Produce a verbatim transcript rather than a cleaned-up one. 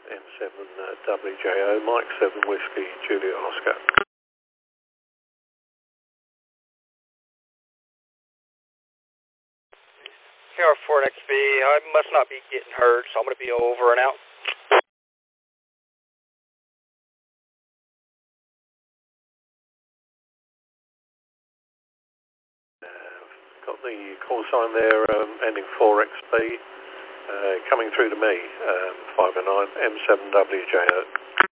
M seven W J O, Mike seven Whiskey, Juliet Oscar. K R four X B, I must not be getting heard, so I'm going to be over and out. Uh, got the call sign there, um, ending four X B, uh, coming through to me, um, five oh nine, M seven W J O.